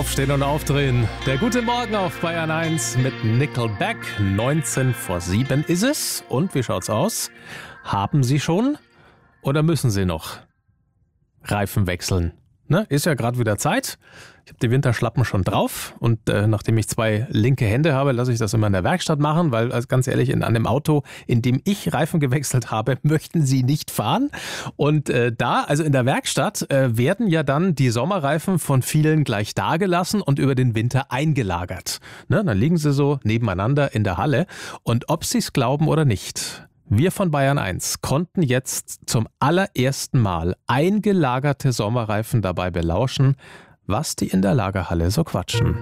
Aufstehen und aufdrehen. Der gute Morgen auf Bayern 1 mit Nickelback. 6:45 ist es. Und wie schaut's aus? Haben Sie schon oder müssen Sie noch Reifen wechseln? Ne? Ist ja gerade wieder Zeit. Ich habe die Winterschlappen schon drauf und nachdem ich 2 linke Hände habe, lasse ich das immer in der Werkstatt machen, weil also ganz ehrlich, in einem Auto, in dem ich Reifen gewechselt habe, möchten Sie nicht fahren. Und also in der Werkstatt, werden ja dann die Sommerreifen von vielen gleich dagelassen und über den Winter eingelagert. Ne? Dann liegen sie so nebeneinander in der Halle und ob Sie es glauben oder nicht, wir von Bayern 1 konnten jetzt zum allerersten Mal eingelagerte Sommerreifen dabei belauschen, was die in der Lagerhalle so quatschen.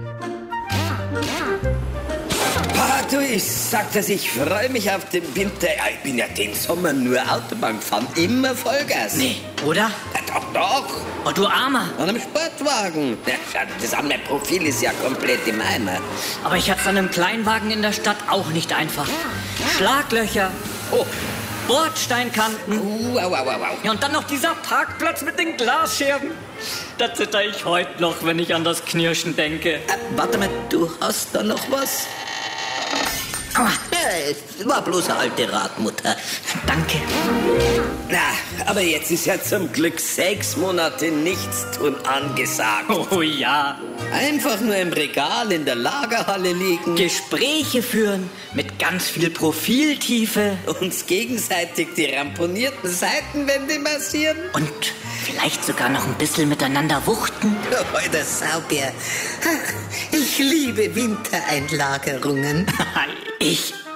Du, ich sag das, ich freue mich auf den Winter. Ja, ich bin ja den Sommer nur Autobahn gefahren, immer Vollgas. Nee, oder? Ja, doch. Oh, du Armer. An einem Sportwagen. Ja, schau, das an, mein Profil ist ja komplett im Eimer. Aber ich hatte an einem Kleinwagen in der Stadt auch nicht einfach. Schlaglöcher. Oh. Bordsteinkanten. Au. Ja, und dann noch dieser Parkplatz mit den Glasscherben. Da zitter ich heute noch, wenn ich an das Knirschen denke. Warte mal, du hast da noch was? Aua. Ja, war bloß eine alte Radmutter. Danke. Na, aber jetzt ist ja zum Glück 6 Monate Nichtstun angesagt. Oh ja. Einfach nur im Regal in der Lagerhalle liegen. Gespräche führen mit ganz viel Profiltiefe. Uns gegenseitig die ramponierten Seitenwände massieren. Und vielleicht sogar noch ein bisschen miteinander wuchten. Oh, der Saubär. Ich liebe Wintereinlagerungen. Ich